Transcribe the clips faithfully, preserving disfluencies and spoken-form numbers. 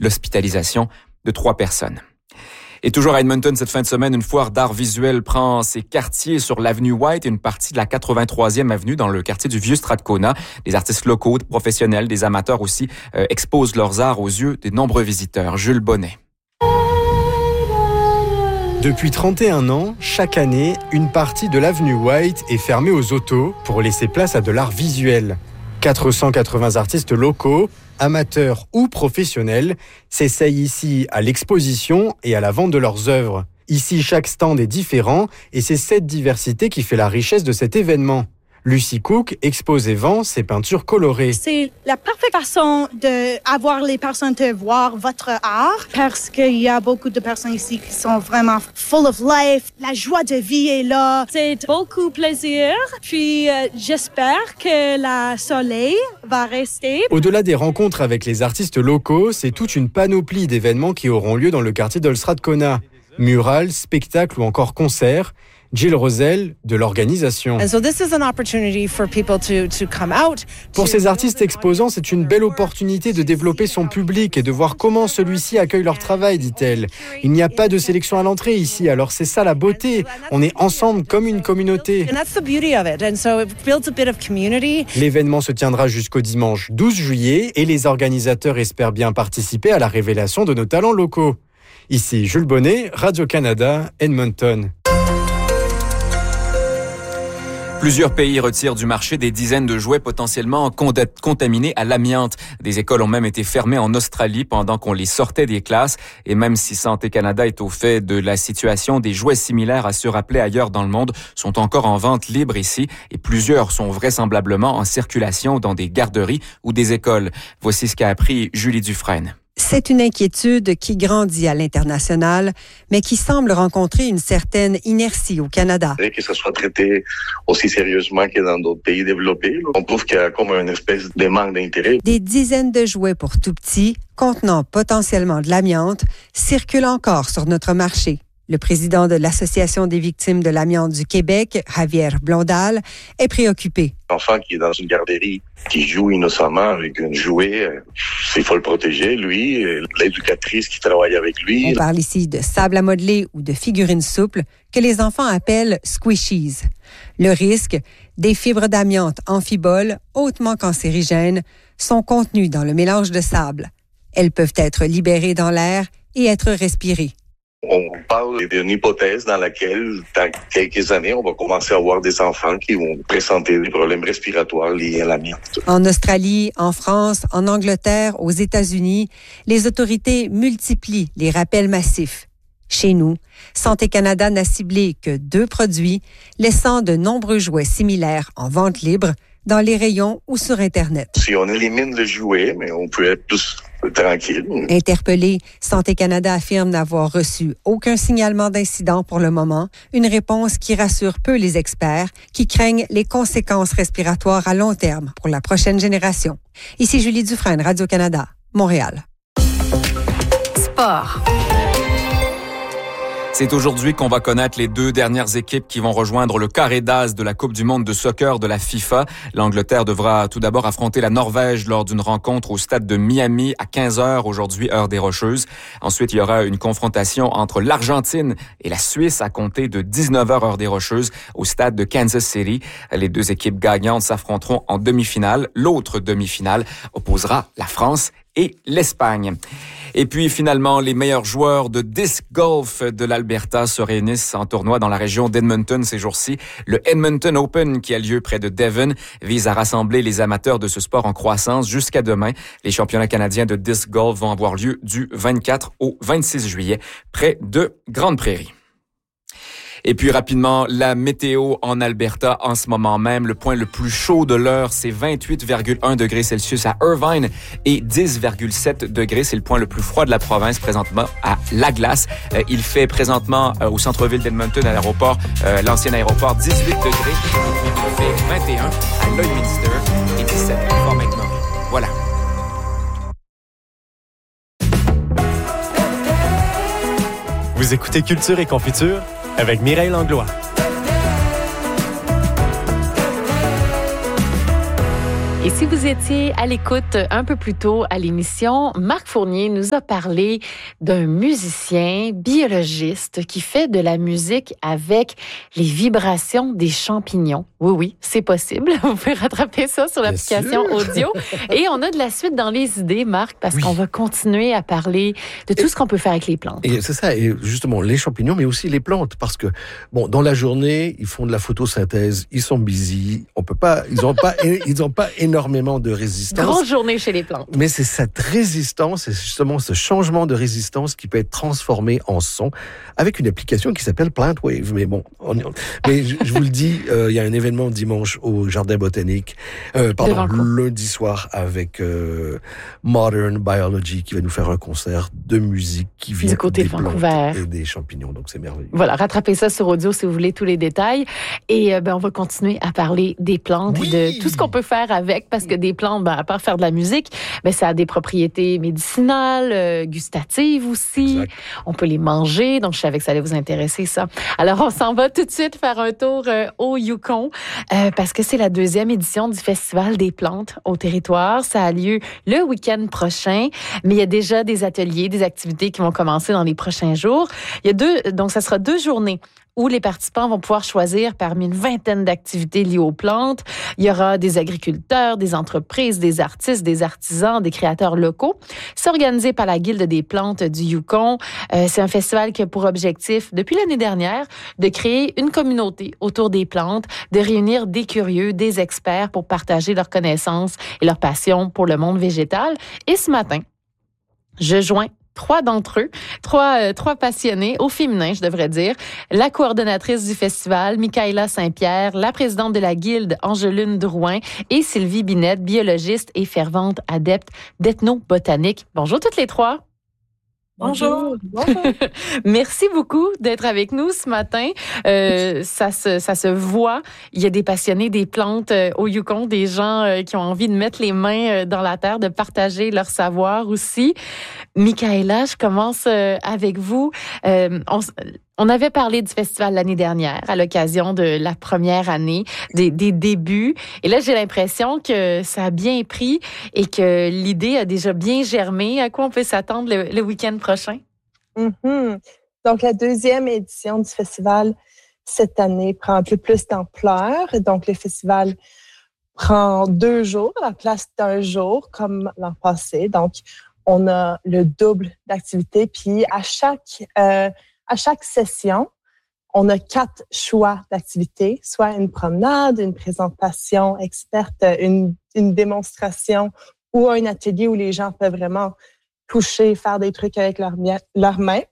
l'hospitalisation de trois personnes. Et toujours à Edmonton, cette fin de semaine, une foire d'art visuel prend ses quartiers sur l'avenue White et une partie de la quatre-vingt-troisième avenue dans le quartier du Vieux Strathcona. Des artistes locaux, des professionnels, des amateurs aussi euh, exposent leurs arts aux yeux des nombreux visiteurs. Jules Bonnet. Depuis trente et un ans, chaque année, une partie de l'avenue White est fermée aux autos pour laisser place à de l'art visuel. quatre cent quatre-vingts artistes locaux, amateurs ou professionnels, s'essayent ici à l'exposition et à la vente de leurs œuvres. Ici, chaque stand est différent et c'est cette diversité qui fait la richesse de cet événement. Lucy Cook expose et vend ses peintures colorées. C'est la parfaite façon d'avoir les personnes de voir votre art parce qu'il y a beaucoup de personnes ici qui sont vraiment full of life. La joie de vie est là. C'est beaucoup plaisir. Puis euh, j'espère que le soleil va rester. Au-delà des rencontres avec les artistes locaux, c'est toute une panoplie d'événements qui auront lieu dans le quartier d'Old Strathcona. Murales, spectacles ou encore concerts. Jill Roselle, de l'organisation. Pour ces artistes exposants, c'est une belle opportunité de développer son public et de voir comment celui-ci accueille leur travail, dit-elle. Il n'y a pas de sélection à l'entrée ici, alors c'est ça la beauté. On est ensemble comme une communauté. L'événement se tiendra jusqu'au dimanche douze juillet et les organisateurs espèrent bien participer à la révélation de nos talents locaux. Ici Jules Bonnet, Radio-Canada, Edmonton. Plusieurs pays retirent du marché des dizaines de jouets potentiellement contaminés à l'amiante. Des écoles ont même été fermées en Australie pendant qu'on les sortait des classes. Et même si Santé Canada est au fait de la situation, des jouets similaires à ceux rappelés ailleurs dans le monde sont encore en vente libre ici et plusieurs sont vraisemblablement en circulation dans des garderies ou des écoles. Voici ce qu'a appris Julie Dufresne. C'est une inquiétude qui grandit à l'international, mais qui semble rencontrer une certaine inertie au Canada. Que ça soit traité aussi sérieusement que dans d'autres pays développés, on trouve qu'il y a comme une espèce de manque d'intérêt. Des dizaines de jouets pour tout petits, contenant potentiellement de l'amiante, circulent encore sur notre marché. Le président de l'Association des victimes de l'amiante du Québec, Javier Blondal, est préoccupé. L'enfant qui est dans une garderie, qui joue innocemment avec un jouet, il faut le protéger, lui, l'éducatrice qui travaille avec lui. On parle ici de sable à modeler ou de figurines souples que les enfants appellent squishies. Le risque, des fibres d'amiante amphiboles hautement cancérigènes sont contenues dans le mélange de sable. Elles peuvent être libérées dans l'air et être respirées. On parle d'une hypothèse dans laquelle, dans quelques années, on va commencer à avoir des enfants qui vont présenter des problèmes respiratoires liés à l'amiante. En Australie, en France, en Angleterre, aux États-Unis, les autorités multiplient les rappels massifs. Chez nous, Santé Canada n'a ciblé que deux produits, laissant de nombreux jouets similaires en vente libre dans les rayons ou sur Internet. Si on élimine le jouet, mais on peut être plus tranquille. Interpellé, Santé Canada affirme n'avoir reçu aucun signalement d'incident pour le moment, une réponse qui rassure peu les experts qui craignent les conséquences respiratoires à long terme pour la prochaine génération. Ici Julie Dufresne, Radio-Canada, Montréal. Sport. C'est aujourd'hui qu'on va connaître les deux dernières équipes qui vont rejoindre le carré d'as de la Coupe du monde de soccer de la FIFA. L'Angleterre devra tout d'abord affronter la Norvège lors d'une rencontre au stade de Miami à quinze heures aujourd'hui, heure des Rocheuses. Ensuite, il y aura une confrontation entre l'Argentine et la Suisse à compter de dix-neuf heures, heure des Rocheuses, au stade de Kansas City. Les deux équipes gagnantes s'affronteront en demi-finale. L'autre demi-finale opposera la France et l'Espagne. Et puis finalement, les meilleurs joueurs de disc golf de l'Alberta se réunissent en tournoi dans la région d'Edmonton ces jours-ci. Le Edmonton Open, qui a lieu près de Devon, vise à rassembler les amateurs de ce sport en croissance jusqu'à demain. Les championnats canadiens de disc golf vont avoir lieu du vingt-quatre au vingt-six juillet près de Grande Prairie. Et puis rapidement, la météo en Alberta en ce moment même. Le point le plus chaud de l'heure, c'est vingt-huit virgule un degrés Celsius à Irvine et dix virgule sept degrés. C'est le point le plus froid de la province présentement à La Glace. Euh, il fait présentement euh, au centre-ville d'Edmonton, à l'aéroport, euh, l'ancien aéroport, dix-huit degrés. Et puis il fait vingt et un à Lloydminster et dix-sept à Fort McMurray. Voilà. Vous écoutez Culture et Confiture avec Mireille Langlois. Et si vous étiez à l'écoute un peu plus tôt à l'émission, Marc Fournier nous a parlé d'un musicien biologiste qui fait de la musique avec les vibrations des champignons. Oui, oui, c'est possible. Vous pouvez rattraper ça sur l'application audio. Et on a de la suite dans les idées, Marc, parce oui. qu'on va continuer à parler de tout et, ce qu'on peut faire avec les plantes. Et c'est ça, et justement, les champignons, mais aussi les plantes, parce que, bon, dans la journée, ils font de la photosynthèse, ils sont busy, on peut pas, ils ont pas, ils ont pas énormément de résistance. Grande journée chez les plantes. Mais c'est cette résistance, c'est justement ce changement de résistance qui peut être transformé en son avec une application qui s'appelle PlantWave. Mais bon, on, mais je, je vous le dis, euh, il y a un événement dimanche au Jardin botanique, euh, pardon, lundi soir avec euh, Modern Biology qui va nous faire un concert de musique qui vient du côté des de Vancouver et des champignons. Donc c'est merveilleux. Voilà, rattrapez ça sur audio si vous voulez tous les détails. Et euh, ben on va continuer à parler des plantes oui. et de tout ce qu'on peut faire avec, parce que des plantes, ben, à part faire de la musique, ben ça a des propriétés médicinales, euh, gustatives aussi. Exact. On peut les manger, donc je savais que ça allait vous intéresser ça. Alors on s'en va tout de suite faire un tour euh, au Yukon euh, parce que c'est la deuxième édition du Festival des plantes au territoire. Ça a lieu le week-end prochain, mais il y a déjà des ateliers, des activités qui vont commencer dans les prochains jours. Il y a deux, donc ça sera deux journées où les participants vont pouvoir choisir parmi une vingtaine d'activités liées aux plantes. Il y aura des agriculteurs, des entreprises, des artistes, des artisans, des créateurs locaux. C'est organisé par la Guilde des plantes du Yukon. Euh, c'est un festival qui a pour objectif, depuis l'année dernière, de créer une communauté autour des plantes, de réunir des curieux, des experts pour partager leurs connaissances et leur passion pour le monde végétal. Et ce matin, je joins trois d'entre eux, trois, euh, trois passionnés, au féminin, je devrais dire. La coordonnatrice du festival, Michaela Saint-Pierre, la présidente de la Guilde, Angeline Drouin, et Sylvie Binette, biologiste et fervente adepte d'ethnobotanique. Bonjour toutes les trois. Bonjour. Bonjour. Merci beaucoup d'être avec nous ce matin. Euh, ça se, ça se voit. Il y a des passionnés des plantes euh, au Yukon, des gens euh, qui ont envie de mettre les mains euh, dans la terre, de partager leur savoir aussi. Michaela, je commence euh, avec vous. Euh, on, on avait parlé du festival l'année dernière à l'occasion de la première année, des, des débuts. Et là, j'ai l'impression que ça a bien pris et que l'idée a déjà bien germé. À quoi on peut s'attendre le, le week-end prochain? Mm-hmm. Donc, la deuxième édition du festival cette année prend un peu plus d'ampleur. Donc, le festival prend deux jours à la place d'un jour, comme l'an passé. Donc, on a le double d'activités. Puis, à chaque, euh, à chaque session, on a quatre choix d'activités, soit une promenade, une présentation experte, une, une démonstration ou un atelier où les gens peuvent vraiment toucher, faire des trucs avec leurs leur mains.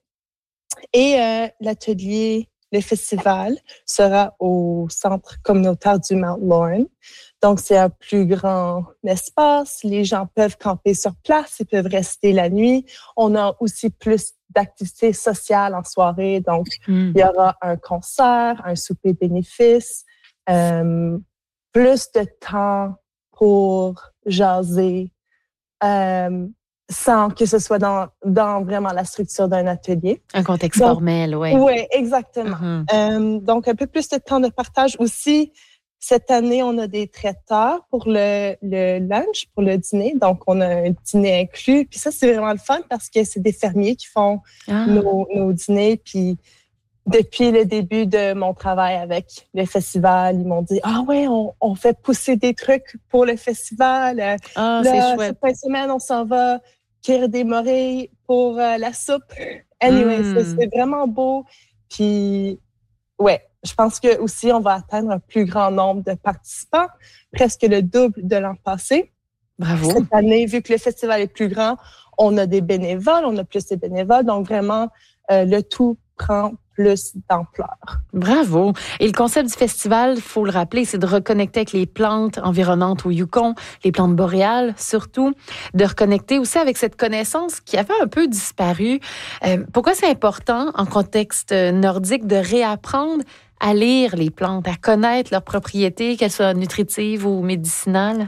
Et euh, l'atelier, le festival, sera au centre communautaire du Mount Lorne. Donc, c'est un plus grand espace. Les gens peuvent camper sur place, ils peuvent rester la nuit. On a aussi plus d'activités sociales en soirée. Donc, mm. il y aura un concert, un souper bénéfice, euh, plus de temps pour jaser, euh, sans que ce soit dans, dans vraiment la structure d'un atelier. Un contexte donc, formel, oui. Oui, exactement. Mm-hmm. Euh, donc, un peu plus de temps de partage aussi. Cette année, on a des traiteurs pour le, le lunch, pour le dîner. Donc, on a un dîner inclus. Puis ça, c'est vraiment le fun parce que c'est des fermiers qui font ah. nos, nos dîners. Puis depuis le début de mon travail avec le festival, ils m'ont dit « Ah ouais, on, on fait pousser des trucs pour le festival. Ah, là, c'est chouette. Cette fin de semaine, on s'en va cueillir des morilles pour euh, la soupe. » Anyway, mm. c'est, c'est vraiment beau. Puis, ouais. Je pense que aussi on va atteindre un plus grand nombre de participants, presque le double de l'an passé. Bravo. Cette année, vu que le festival est plus grand, on a des bénévoles, on a plus de bénévoles, donc vraiment euh, le tout prend plus d'ampleur. Bravo. Et le concept du festival, il faut le rappeler, c'est de reconnecter avec les plantes environnantes au Yukon, les plantes boréales surtout, de reconnecter aussi avec cette connaissance qui avait un peu disparu. Euh, pourquoi c'est important en contexte nordique de réapprendre à lire les plantes, à connaître leurs propriétés, qu'elles soient nutritives ou médicinales?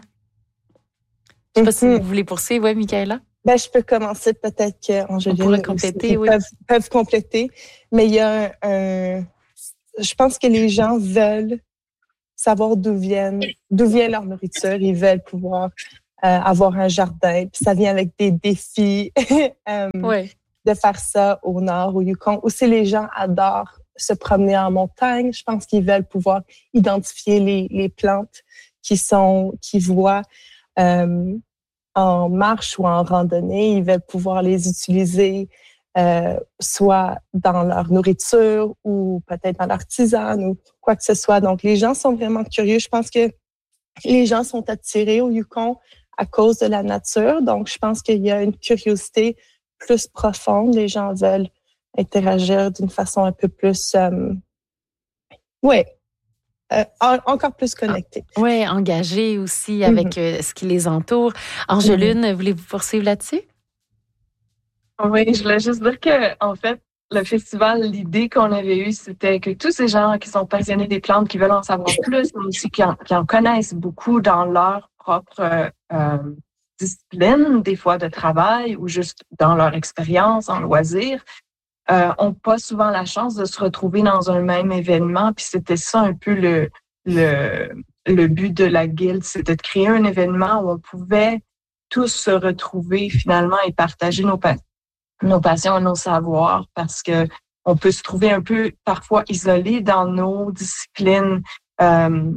Je ne sais pas mm-hmm. si vous voulez poursuivre, oui, Michaela? Ben, je peux commencer, peut-être qu'Angeline On pourrait compléter, oui. peuvent, peuvent compléter. Mais il y a un, un... Je pense que les gens veulent savoir d'où viennent, d'où vient leur nourriture. Ils veulent pouvoir euh, avoir un jardin. Puis ça vient avec des défis euh, Oui. de faire ça au nord, au Yukon. Aussi, les gens adorent se promener en montagne. Je pense qu'ils veulent pouvoir identifier les, les plantes qui sont, qui voient euh, en marche ou en randonnée. Ils veulent pouvoir les utiliser euh, soit dans leur nourriture ou peut-être dans leur tisane ou quoi que ce soit. Donc, les gens sont vraiment curieux. Je pense que les gens sont attirés au Yukon à cause de la nature. Donc, je pense qu'il y a une curiosité plus profonde. Les gens veulent interagir d'une façon un peu plus... Euh, oui, euh, en, encore plus connectée. Oui, engagée aussi avec mm-hmm. euh, ce qui les entoure. Angeline, mm-hmm. voulez-vous poursuivre là-dessus? Oui, je voulais juste dire que, en fait, le festival, l'idée qu'on avait eue, c'était que tous ces gens qui sont passionnés des plantes, qui veulent en savoir plus, mais aussi qui en, qui en connaissent beaucoup dans leur propre euh, discipline, des fois de travail ou juste dans leur expérience, en loisir, euh, ont pas souvent la chance de se retrouver dans un même événement. Puis c'était ça un peu le, le, le but de la guilde, c'était de créer un événement où on pouvait tous se retrouver finalement et partager nos passions. nos passions et nos savoirs, parce que on peut se trouver un peu parfois isolé dans nos disciplines. Euh,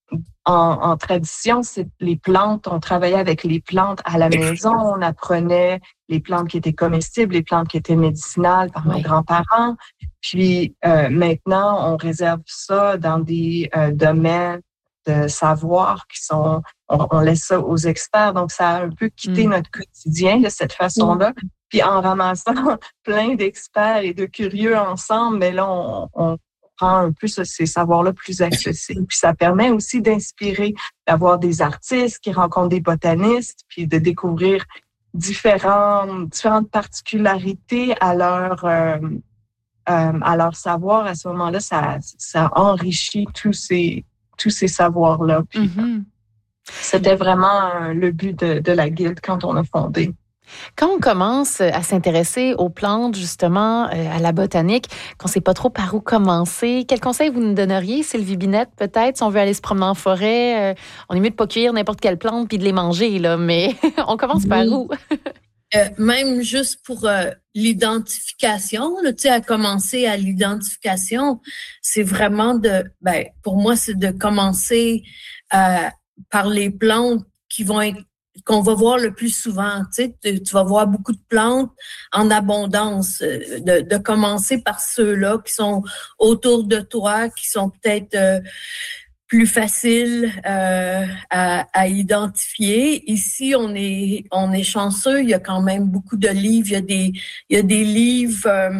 en, en tradition, c'est les plantes, on travaillait avec les plantes à la maison, on apprenait les plantes qui étaient comestibles, les plantes qui étaient médicinales par oui. nos grands-parents. Puis euh, maintenant, on réserve ça dans des euh, domaines de savoir qui sont, on, on laisse ça aux experts. Donc, ça a un peu quitté mmh. notre quotidien de cette façon-là. Mmh. Puis en ramassant plein d'experts et de curieux ensemble, mais là, on, on rend un peu ce, ces savoirs-là plus accessibles. Puis ça permet aussi d'inspirer, d'avoir des artistes qui rencontrent des botanistes, puis de découvrir différentes, différentes particularités à leur, euh, euh, à leur savoir. À ce moment-là, ça, ça enrichit tous ces, tous ces savoirs-là. Puis mm-hmm. c'était vraiment euh, le but de, de la guilde quand on a fondé. Quand on commence à s'intéresser aux plantes, justement, à la botanique, qu'on ne sait pas trop par où commencer, quel conseil vous nous donneriez, Sylvie Binette, peut-être, si on veut aller se promener en forêt? Euh, on est mieux de ne pas cueillir n'importe quelle plante puis de les manger, là, mais on commence oui. par où? euh, même juste pour euh, l'identification, tu sais, à commencer à l'identification, c'est vraiment de, ben, pour moi, c'est de commencer euh, par les plantes qui vont être qu'on va voir le plus souvent. Tu sais, tu, tu vas voir beaucoup de plantes en abondance. De, de commencer par ceux-là qui sont autour de toi, qui sont peut-être euh, plus faciles euh, à, à identifier. Ici, on est on est chanceux. Il y a quand même beaucoup de livres. Il y a des il y a des livres. Euh,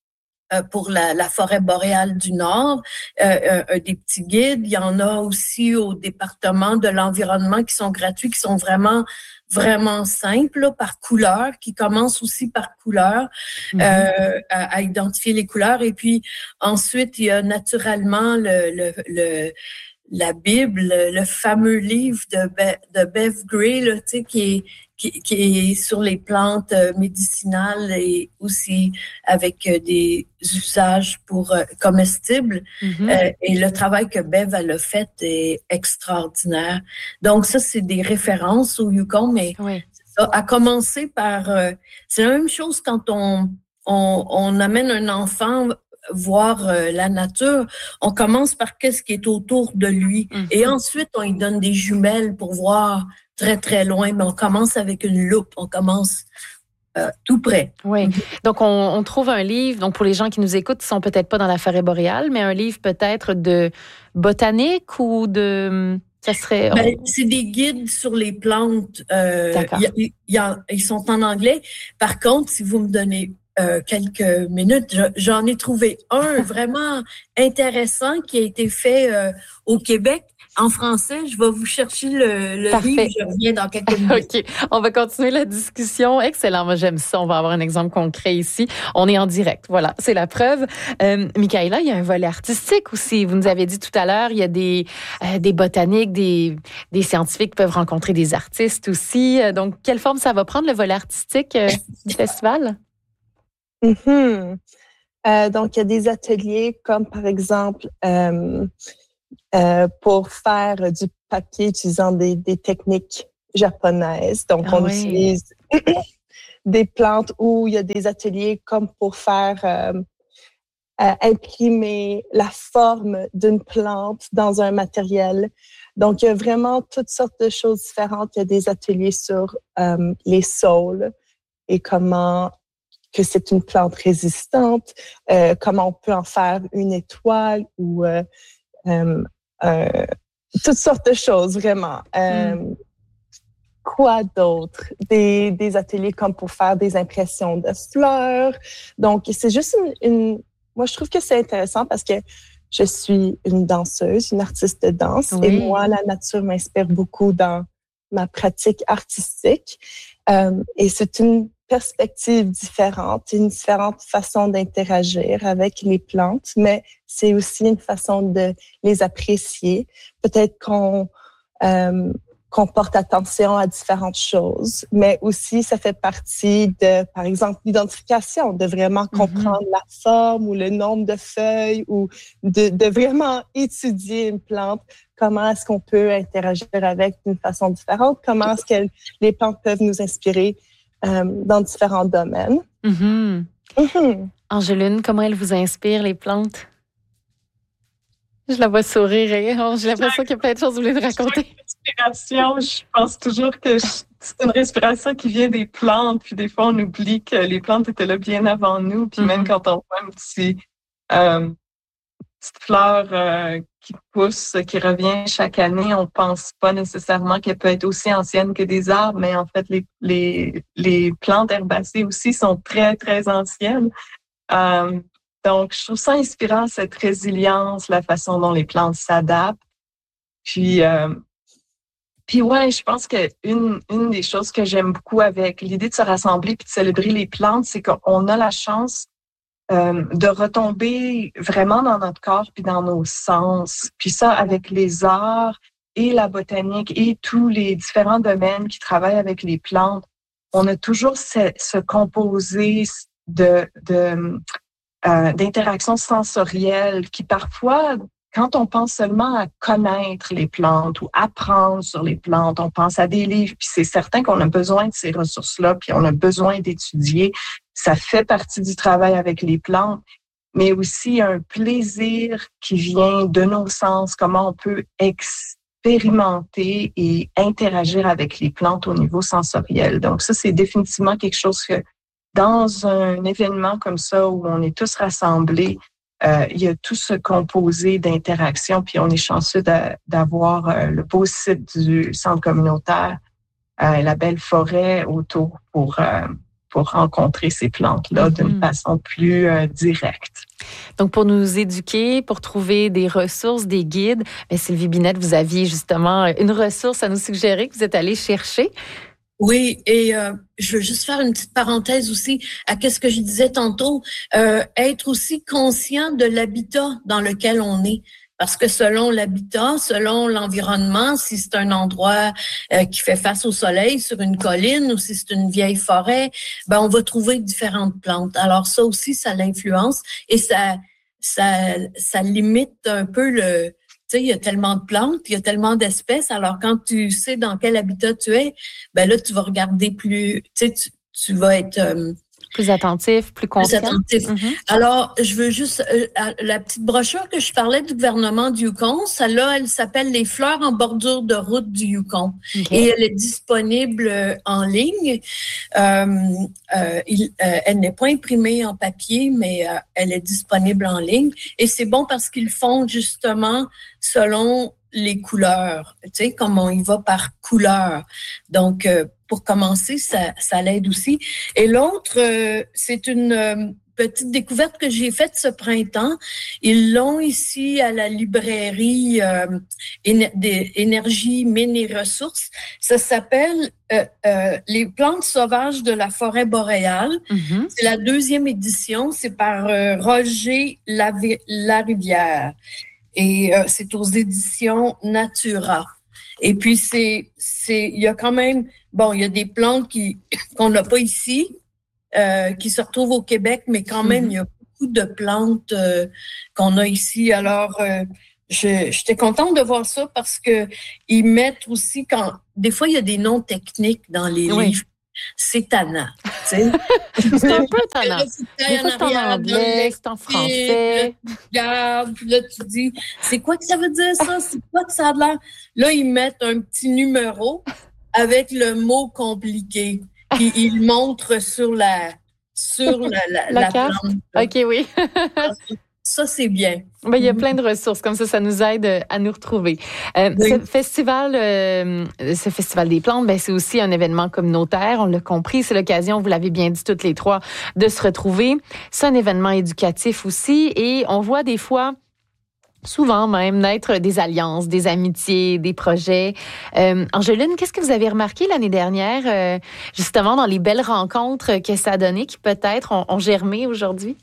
pour la, la forêt boréale du Nord, euh, euh, des petits guides. Il y en a aussi au département de l'environnement qui sont gratuits, qui sont vraiment, vraiment simples, là, par couleur, qui commencent aussi par couleur, mm-hmm. euh, à, à identifier les couleurs. Et puis, ensuite, il y a naturellement le... le, le la Bible, le fameux livre de, Be- de Bev Gray, là, tu sais, qui est, qui, qui est sur les plantes médicinales et aussi avec des usages pour euh, comestibles. Mm-hmm. Euh, et le travail que Bev elle a fait est extraordinaire. Donc ça, c'est des références au Yukon, mais oui. c'est ça, à commencer par... Euh, c'est la même chose quand on, on, on amène un enfant voir euh, la nature, on commence par qu'est-ce qui est autour de lui. Mm-hmm. Et ensuite, on lui donne des jumelles pour voir très, très loin. Mais on commence avec une loupe. On commence euh, tout près. Oui. Mm-hmm. Donc, on, on trouve un livre, donc pour les gens qui nous écoutent, qui ne sont peut-être pas dans la forêt boréale, mais un livre peut-être de botanique ou de... Ça serait... Ben, c'est des guides sur les plantes. Euh, D'accord. Y a, y a, ils sont en anglais. Par contre, si vous me donnez Euh, quelques minutes, je, j'en ai trouvé un vraiment intéressant qui a été fait euh, au Québec en français. Je vais vous chercher le, le livre, je reviens dans quelques minutes. OK, on va continuer la discussion. Excellent, moi j'aime ça. On va avoir un exemple concret ici. On est en direct, voilà, c'est la preuve. Euh, Michaela, il y a un volet artistique aussi. Vous nous avez dit tout à l'heure, il y a des, euh, des botaniques, des, des scientifiques qui peuvent rencontrer des artistes aussi. Donc, quelle forme ça va prendre, le volet artistique euh, du festival? Mm-hmm. Euh, donc, il y a des ateliers comme, par exemple, euh, euh, pour faire du papier utilisant des, des techniques japonaises. Donc, Ah on oui. utilise des plantes où il y a des ateliers comme pour faire euh, euh, imprimer la forme d'une plante dans un matériel. Donc, il y a vraiment toutes sortes de choses différentes. Il y a des ateliers sur euh, les saules et comment que c'est une plante résistante, euh, comment on peut en faire une étoile ou euh, euh, euh, toutes sortes de choses, vraiment. Euh, mm. Quoi d'autre? Des, des ateliers comme pour faire des impressions de fleurs. Donc, c'est juste une, une... Moi, je trouve que c'est intéressant parce que je suis une danseuse, une artiste de danse. Oui. Et moi, la nature m'inspire beaucoup dans ma pratique artistique. Euh, et c'est une perspective différente, une différente façon d'interagir avec les plantes, mais c'est aussi une façon de les apprécier. Peut-être qu'on... Euh, qu'on porte attention à différentes choses, mais aussi ça fait partie de, par exemple, l'identification, de vraiment comprendre mm-hmm. la forme ou le nombre de feuilles ou de, de vraiment étudier une plante, comment est-ce qu'on peut interagir avec d'une façon différente, comment est-ce que les plantes peuvent nous inspirer euh, dans différents domaines. Mm-hmm. Mm-hmm. Angeline, comment elles vous inspirent, les plantes? Je la vois sourire et oh, j'ai l'impression qu'il y a plein de choses que vous voulez nous raconter. Respiration, je pense toujours que je, c'est une respiration qui vient des plantes, puis des fois on oublie que les plantes étaient là bien avant nous, puis mm-hmm. même quand on voit une petit, euh, petite fleur euh, qui pousse, qui revient chaque année, on pense pas nécessairement qu'elle peut être aussi ancienne que des arbres, mais en fait les les les plantes herbacées aussi sont très très anciennes. Euh, Donc, je trouve ça inspirant, cette résilience, la façon dont les plantes s'adaptent. Puis, euh, puis ouais, je pense que une, une des choses que j'aime beaucoup avec l'idée de se rassembler puis de célébrer les plantes, c'est qu'on a la chance euh, de retomber vraiment dans notre corps puis dans nos sens. Puis ça, avec les arts et la botanique et tous les différents domaines qui travaillent avec les plantes, on a toujours ce, ce composé de... de Euh, d'interactions sensorielles qui parfois, quand on pense seulement à connaître les plantes ou apprendre sur les plantes, on pense à des livres, puis c'est certain qu'on a besoin de ces ressources-là, puis on a besoin d'étudier. Ça fait partie du travail avec les plantes, mais aussi un plaisir qui vient de nos sens, comment on peut expérimenter et interagir avec les plantes au niveau sensoriel. Donc ça, c'est définitivement quelque chose que dans un événement comme ça où on est tous rassemblés, euh, il y a tout ce composé d'interactions, puis on est chanceux de, d'avoir euh, le beau site du centre communautaire, euh, la belle forêt autour pour, euh, pour rencontrer ces plantes-là mm-hmm. d'une façon plus euh, directe. Donc, pour nous éduquer, pour trouver des ressources, des guides, bien, Sylvie Binette, vous aviez justement une ressource à nous suggérer que vous êtes allée chercher. Oui, et euh, je veux juste faire une petite parenthèse aussi à ce que je disais tantôt, euh, être aussi conscient de l'habitat dans lequel on est. Parce que selon l'habitat, selon l'environnement, si c'est un endroit euh, qui fait face au soleil sur une colline ou si c'est une vieille forêt, ben on va trouver différentes plantes. Alors ça aussi, ça l'influence et ça, ça, ça limite un peu le... Tu sais, il y a tellement de plantes, il y a tellement d'espèces. Alors, quand tu sais dans quel habitat tu es, ben là, tu vas regarder plus... Tu sais, tu, tu vas être... Euh, plus attentif, plus conscient. Plus attentif. Mm-hmm. Alors, je veux juste... Euh, la petite brochure que je parlais du gouvernement du Yukon, celle-là, elle s'appelle « Les fleurs en bordure de route du Yukon okay. ». Et elle est disponible euh, en ligne. Euh, euh, il, euh, elle n'est pas imprimée en papier, mais euh, elle est disponible en ligne. Et c'est bon parce qu'ils font justement selon les couleurs, tu sais, comme on y va par couleur. Donc, euh, pour commencer, ça, ça l'aide aussi. Et l'autre, euh, c'est une euh, petite découverte que j'ai faite ce printemps. Ils l'ont ici à la librairie euh, Éner- Énergie, Mines et Ressources. Ça s'appelle euh, euh, Les plantes sauvages de la forêt boréale. Mm-hmm. C'est la deuxième édition. C'est par euh, Roger Lavi- Larivière. Et euh, c'est aux éditions Natura. Et puis, c'est, c'est, il y a quand même, bon, il y a des plantes qui, qu'on n'a pas ici, euh, qui se retrouvent au Québec, mais quand même, mm-hmm. il y a beaucoup de plantes euh, qu'on a ici. Alors, euh, je, j'étais contente de voir ça parce que ils mettent aussi quand des fois il y a des noms techniques dans les oui. livres. C'est tannant, tu sais. C'est un peu tannant. Des fois, c'est en anglais, c'est en français. Là, tu, là, tu dis, c'est quoi que ça veut dire, ça? C'est quoi que ça a l'air? Là, ils mettent un petit numéro avec le mot compliqué. Puis, ils le montrent sur la, sur la, la, la, la carte. plante. OK, oui. Ça, c'est bien. Ben, il y a plein de ressources, comme ça, ça nous aide à nous retrouver. Euh, oui. Ce festival, euh, ce festival des plantes, ben, c'est aussi un événement communautaire, on l'a compris. C'est l'occasion, vous l'avez bien dit toutes les trois, de se retrouver. C'est un événement éducatif aussi et on voit des fois, souvent même, naître des alliances, des amitiés, des projets. Euh, Angeline, qu'est-ce que vous avez remarqué l'année dernière, euh, justement, dans les belles rencontres que ça a donné, qui peut-être ont, ont germé aujourd'hui?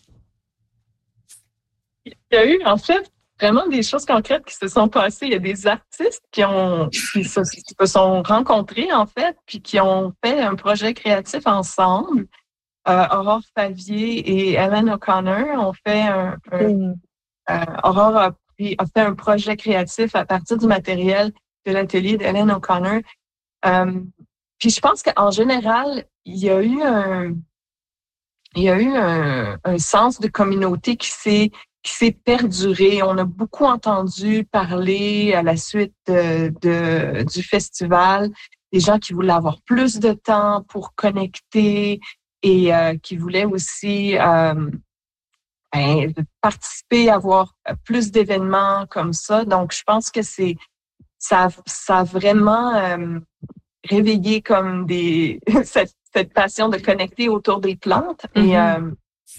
Il y a eu, en fait, vraiment des choses concrètes qui se sont passées. Il y a des artistes qui ont qui se, qui se sont rencontrés, en fait, puis qui ont fait un projet créatif ensemble. Euh, Aurore Favier et Ellen O'Connor ont fait un... un mm. euh, Aurore a, a fait un projet créatif à partir du matériel de l'atelier d'Ellen O'Connor. Euh, puis je pense qu'en général, il y a eu un... Il y a eu un, un sens de communauté qui s'est qui s'est perduré. On a beaucoup entendu parler à la suite de, de, du festival, des gens qui voulaient avoir plus de temps pour connecter et euh, qui voulaient aussi euh, ben, participer, avoir plus d'événements comme ça. Donc, je pense que c'est ça, ça a vraiment euh, réveillé comme des cette, cette passion de connecter autour des plantes. Mm-hmm. Et euh,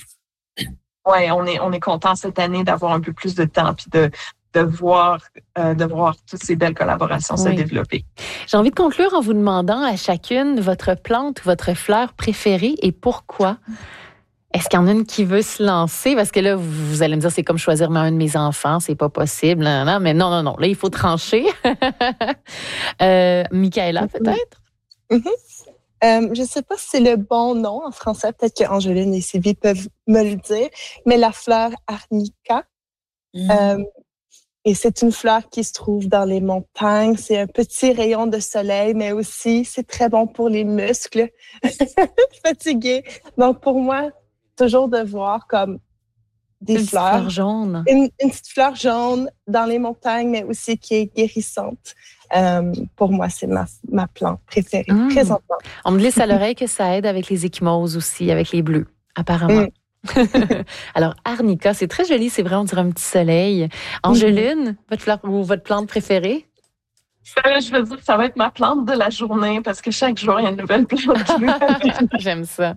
ouais, on est on est content cette année d'avoir un peu plus de temps puis de de voir euh, de voir toutes ces belles collaborations oui. se développer. J'ai envie de conclure en vous demandant à chacune votre plante ou votre fleur préférée et pourquoi. Est-ce qu'il y en a une qui veut se lancer? Parce que là, vous allez me dire, c'est comme choisir un de mes enfants, c'est pas possible. Non, non, mais non, non, non. Là, il faut trancher. euh, Michaela, peut-être? Mm-hmm. Euh, je ne sais pas si c'est le bon nom en français. Peut-être que Angeline et Sylvie peuvent me le dire. Mais la fleur arnica. Mm. Euh, et c'est une fleur qui se trouve dans les montagnes. C'est un petit rayon de soleil, mais aussi, c'est très bon pour les muscles. Fatigués. Donc, pour moi, toujours de voir comme des une fleurs. Fleur jaune. Une, une petite fleur jaune dans les montagnes, mais aussi qui est guérissante. Euh, pour moi, c'est ma, ma plante préférée, mmh. présentement. On me glisse à l'oreille que ça aide avec les échymoses aussi, avec les bleus, apparemment. Mmh. Alors, arnica, c'est très joli, c'est vrai, on dirait un petit soleil. Angeline, mmh. votre fleur ou votre plante préférée? Ça, je veux dire, ça va être ma plante de la journée parce que chaque jour, il y a une nouvelle plante. J'aime ça.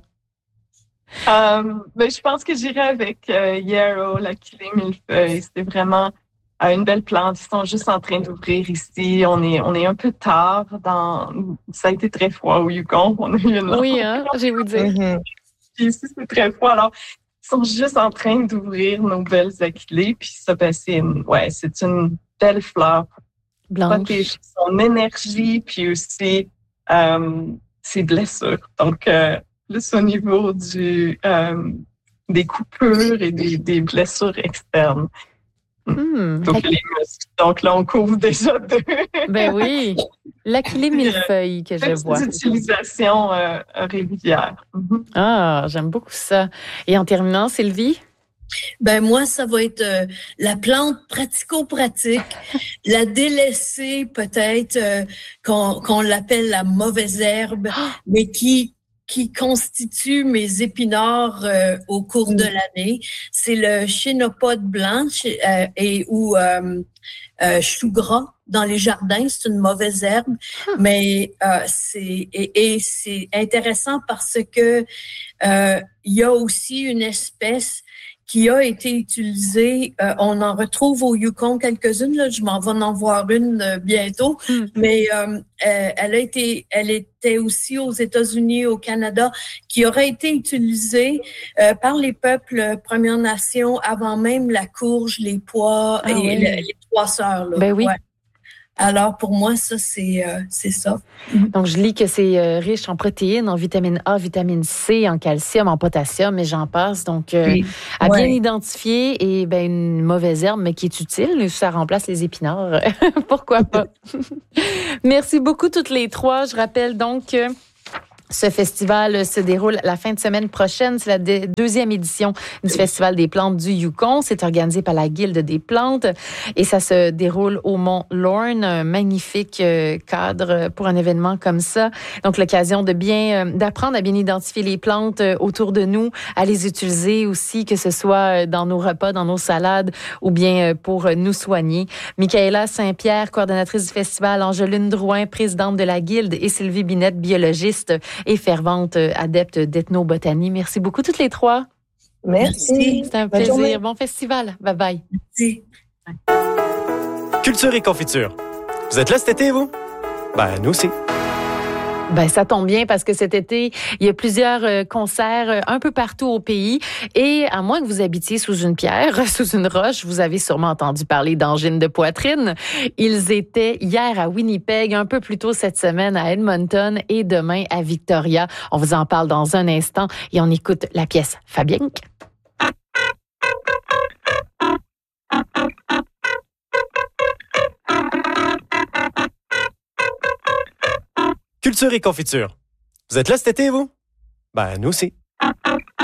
Euh, ben, je pense que j'irai avec euh, Yarrow, l'Achillée millefeuille. C'est vraiment euh, une belle plante. Ils sont juste en train d'ouvrir ici. On est, on est un peu tard. Dans... Ça a été très froid au Yukon. On a eu une oui, hein, j'ai vous dire. Mm-hmm. Puis ici, c'est très froid. Alors, ils sont juste en train d'ouvrir nos belles Achillées. Puis ça, ben, c'est une, ouais, c'est une belle fleur. Blanche. Protéger son énergie, puis aussi euh, ses blessures. Donc, euh, plus au niveau du, euh, des coupures et des, des blessures externes. Mmh, Donc, la... les muscles. Donc là, on couvre déjà deux. Ben oui, l'Achillée millefeuille que je vois. C'est d'utilisation euh, régulière. Mm-hmm. Ah, j'aime beaucoup ça. Et en terminant, Sylvie? Ben moi, ça va être euh, la plante pratico-pratique, la délaissée peut-être, euh, qu'on, qu'on l'appelle la mauvaise herbe, mais qui qui constitue mes épinards euh, au cours mmh. de l'année. C'est le chénopode blanche euh, et ou euh, euh, chou gras dans les jardins. C'est une mauvaise herbe, ah. mais euh, c'est et, et c'est intéressant parce que euh, il y a aussi une espèce qui a été utilisée. Euh, on en retrouve au Yukon quelques-unes. Là, je m'en vais en voir une euh, bientôt. Mm. Mais euh, euh, elle a été, elle était aussi aux États-Unis, au Canada, qui aurait été utilisée euh, par les peuples Premières Nations avant même la courge, les pois ah, et oui. le, les trois sœurs. Là. Ben oui. Ouais. Alors, pour moi, ça, c'est, euh, c'est ça. Donc, je lis que c'est euh, riche en protéines, en vitamine A, vitamine C, en calcium, en potassium, et j'en passe. Donc, euh, Oui. à Ouais. bien identifier, et ben une mauvaise herbe, mais qui est utile, ça remplace les épinards. Pourquoi pas? Merci beaucoup toutes les trois. Je rappelle donc que ce festival se déroule la fin de semaine prochaine. C'est la de- deuxième édition du Festival des plantes du Yukon. C'est organisé par la Guilde des plantes et ça se déroule au Mont Lorne. Un magnifique euh, cadre pour un événement comme ça. Donc, l'occasion de bien, euh, d'apprendre à bien identifier les plantes euh, autour de nous, à les utiliser aussi, que ce soit dans nos repas, dans nos salades ou bien euh, pour euh, nous soigner. Michaëla Saint-Pierre, coordonnatrice du festival, Angeline Drouin, présidente de la Guilde et Sylvie Binette, biologiste et fervente adepte d'ethnobotanie. Merci beaucoup toutes les trois. Merci. C'était un Bonne plaisir. journée. Bon festival. Bye bye. Merci. Culture et confiture. Vous êtes là cet été, vous? Ben, nous aussi. Ben, ça tombe bien parce que cet été, il y a plusieurs euh, concerts euh, un peu partout au pays. Et à moins que vous habitiez sous une pierre, sous une roche, vous avez sûrement entendu parler d'angine de poitrine. Ils étaient hier à Winnipeg, un peu plus tôt cette semaine à Edmonton et demain à Victoria. On vous en parle dans un instant et on écoute la pièce Fabienque. Culture et confiture. Vous êtes là cet été, vous? Ben, nous aussi.